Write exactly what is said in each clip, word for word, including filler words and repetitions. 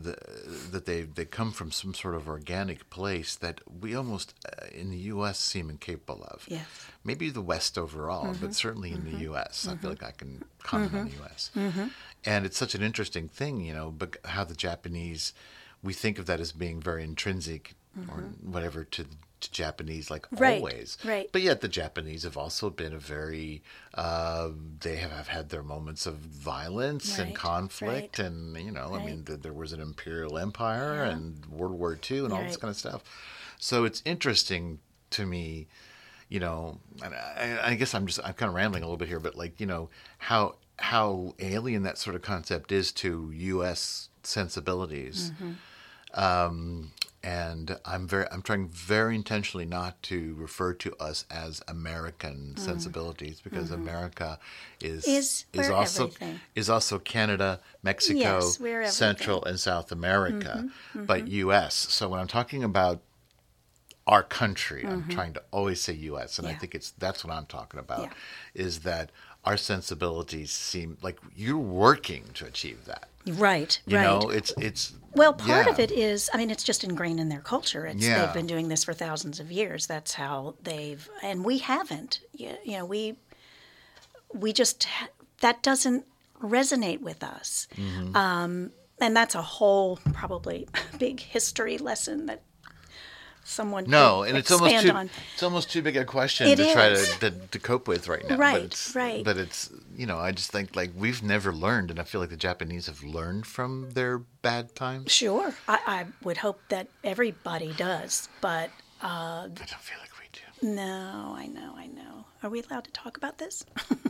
the, that they they come from some sort of organic place that we almost uh, in the U S seem incapable of. Yes. Maybe the West overall, Mm-hmm. but certainly in mm-hmm. the U S. Mm-hmm. I feel like I can comment mm-hmm. on the U S. Mm-hmm. And it's such an interesting thing, you know, but how the Japanese, we think of that as being very intrinsic mm-hmm. or whatever to to Japanese, like right, always. Right. But yet the Japanese have also been a very, uh, they have, have had their moments of violence right, and conflict. Right. And, you know, right. I mean, the, there was an imperial empire yeah. and World War Two and all right. this kind of stuff. So it's interesting to me, you know, and I, I guess I'm just, I'm kind of rambling a little bit here, but like, you know, how, how alien that sort of concept is to U S sensibilities. Mm-hmm. Um, And I'm very, I'm trying very intentionally not to refer to us as American mm. sensibilities, because mm-hmm. America is is, is also everything. is also Canada, Mexico, yes, Central and South America, mm-hmm. Mm-hmm. but U S. So when I'm talking about our country, mm-hmm. I'm trying to always say U S, and yeah. I think it's that's what I'm talking about. Yeah. Is that our sensibilities seem like you're working to achieve that. Right, you right. know, it's it's well, part yeah. of it is, I mean, it's just ingrained in their culture. It's yeah. they've been doing this for thousands of years. That's how they've, and we haven't. You, you know, we we just that doesn't resonate with us, mm-hmm. um, and that's a whole probably big history lesson that someone no, could and it's expand almost too on. it's almost too big a question It to try is. to, to to cope with right now. Right, but it's, right. But it's you know I just think like we've never learned, and I feel like the Japanese have learned from their bad times. Sure, I, I would hope that everybody does, but uh, I don't feel like we do. No, I know, I know. Are we allowed to talk about this?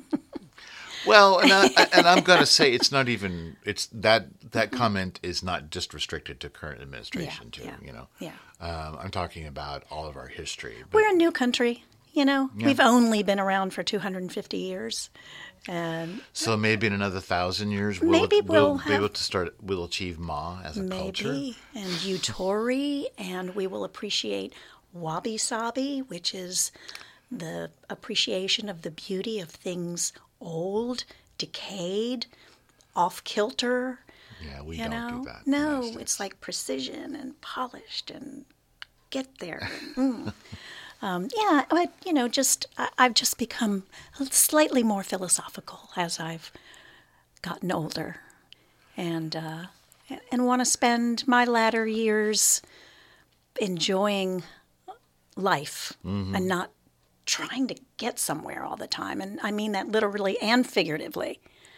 Well, and, I, and I'm going to say it's not even it's that that comment is not just restricted to current administration, yeah, too. Yeah, you know, yeah. Um, I'm talking about all of our history. But, we're a new country, you know. Yeah. We've only been around for two hundred fifty years, and so maybe in another thousand years, we'll, maybe we'll, we'll have, be able to start. We'll achieve Ma as a maybe, culture, and Yutori, and we will appreciate wabi sabi, which is the appreciation of the beauty of things old, decayed, off kilter. Yeah, we you don't know? do that. No, it's like precision and polished and get there. Mm. um, yeah, but you know, just I, I've just become slightly more philosophical as I've gotten older, and uh, and want to spend my latter years enjoying life mm-hmm. and not trying to get somewhere all the time. And I mean that literally and figuratively.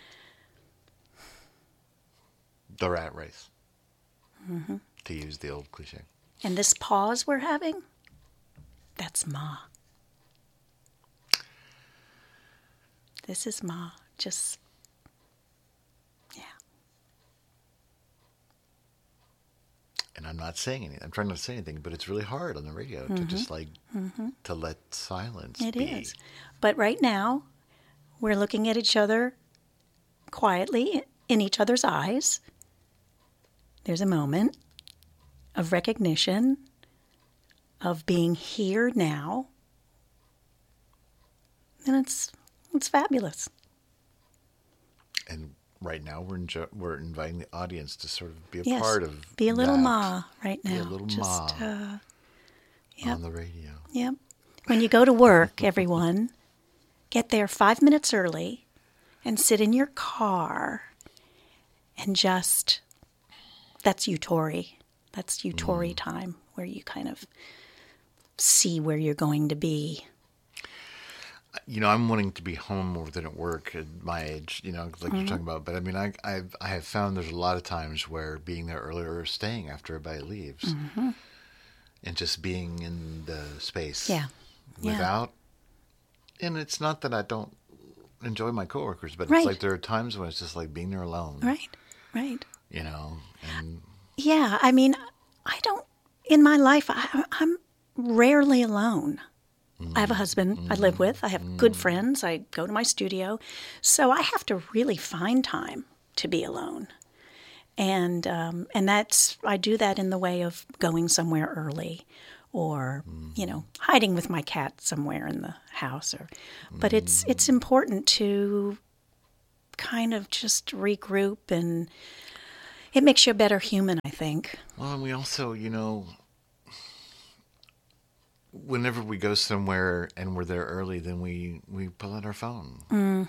The rat race, mm-hmm. to use the old cliche. And this pause we're having, that's Ma. This is Ma. Just, yeah. And I'm not saying anything. I'm trying not to say anything, but it's really hard on the radio mm-hmm. to just like, mm-hmm. to let silence it be. It is. But right now, we're looking at each other quietly in each other's eyes. There's a moment of recognition, of being here now, and it's it's fabulous. And right now, we're enjo- we're inviting the audience to sort of be a yes, part of be a little that. Ma right now. Be a little Just, Ma uh, yep. on the radio. Yep. When you go to work, everyone, get there five minutes early, and sit in your car, and just. That's Yutori. That's Yutori mm. time, where you kind of see where you're going to be. You know, I'm wanting to be home more than at work at my age, you know, like mm-hmm. you're talking about. But I mean, I I've, I have found there's a lot of times where being there earlier or staying after everybody leaves mm-hmm. and just being in the space yeah. without. Yeah. And it's not that I don't enjoy my coworkers, but right. it's like there are times when it's just like being there alone. Right, right. You know, and yeah, I mean, I don't, in my life, I, I'm rarely alone. Mm. I have a husband mm. I live with. I have mm. good friends. I go to my studio. So I have to really find time to be alone. And um, and that's, I do that in the way of going somewhere early or, mm. you know, hiding with my cat somewhere in the house. Or, But mm. it's it's important to kind of just regroup and It makes you a better human, I think. Well, and we also, you know, whenever we go somewhere and we're there early, then we, we pull out our phone. Mm.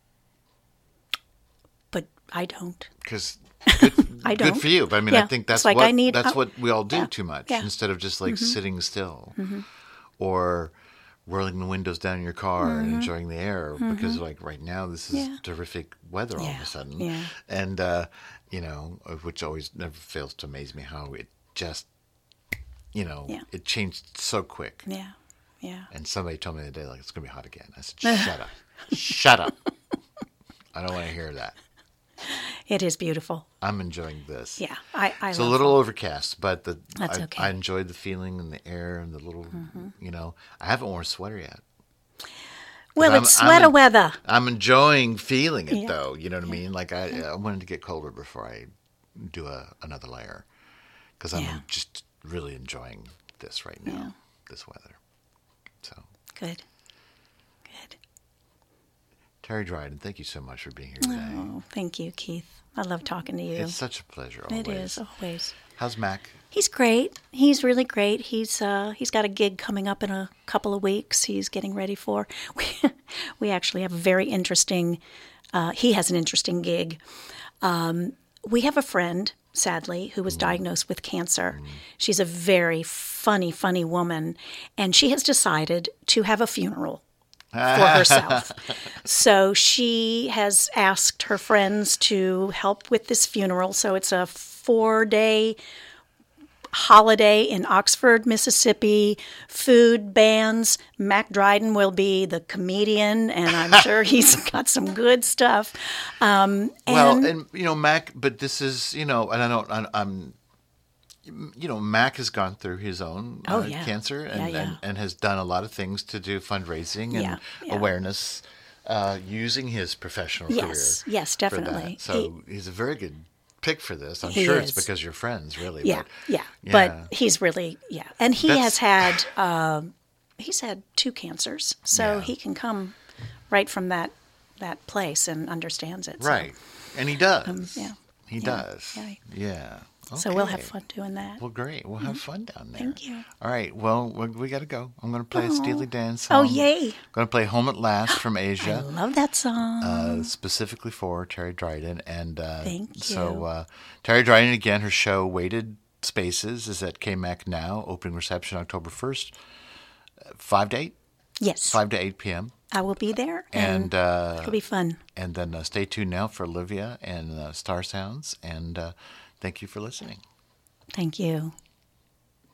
But I don't. Because good, I don't. good for you. But I mean, Yeah. I think that's It's like what I need- that's oh, what we all do yeah. too much. Yeah. Instead of just like Mm-hmm. sitting still, Mm-hmm. or rolling the windows down in your car and enjoying the air. Because like right now, this is Yeah. terrific weather all of Yeah. a sudden, Yeah. and uh, you know, which always never fails to amaze me how it just, you know, Yeah. it changed so quick. Yeah. Yeah. And somebody told me the other day, like, it's going to be hot again. I said, shut up. Shut up. I don't want to hear that. It is beautiful. I'm enjoying this. Yeah. I, I It's a love little fall. overcast, but the That's I, okay. I enjoyed the feeling and the air and the little, you know, I haven't worn a sweater yet. Well, I'm- it's I'm sweater en- weather. I'm enjoying feeling it, Yeah. though. You know what I mean? Like, I, I wanted to get colder before I do a, another layer. Because I'm Yeah. just really enjoying this right now, Yeah. this weather. So, Good. Good. Terry Dryden, thank you so much for being here today. Oh, thank you, Keith. I love talking to you. It's such a pleasure always. It is always. How's Mac? He's great. He's really great. He's uh, he's got a gig coming up in a couple of weeks. He's getting ready for. We, we actually have a very interesting. Uh, he has an interesting gig. Um, we have a friend, sadly, who was diagnosed with cancer. She's a very funny, funny woman, and she has decided to have a funeral for herself. So she has asked her friends to help with this funeral. So it's a four-day holiday in Oxford, Mississippi. Food, bands. Mac Dryden will be the comedian, and I'm sure he's got some good stuff. Um, and Well, and you know, Mac, but this is, you know, and I don't, I, I'm, you know, Mac has gone through his own uh, Oh, yeah. cancer and, Yeah, yeah. and and has done a lot of things to do fundraising and Yeah, yeah. awareness uh, using his professional Yes, career. yes, for that. definitely. So he's a very good pick for this. I'm He sure is. it's because you're friends, really. yeah, but, yeah, yeah. But he's really, yeah. And he That's- has had, um, he's had two cancers. So Yeah. he can come right from that that place and understands it. So, Right, and he does. um, yeah. He Yeah, does. yeah. Yeah. So we'll have Okay. fun doing that. Well, great. We'll have fun down there. Thank you. All right. Well, we, we got to go. I'm going to play a Steely Dan Oh, song. yay. Going to play "Home at Last" from I Asia, love that song. uh, specifically for Terry Dryden. And uh, Thank so you. uh, Terry Dryden again. Her show "Weighted Spaces" is at K M A C now. Opening reception October first, uh, five to eight, yes. five to eight p.m. I will be there. And, And uh, it'll be fun. and then uh, stay tuned now for Olivia and uh, Star Sounds. And uh, thank you for listening. Thank you.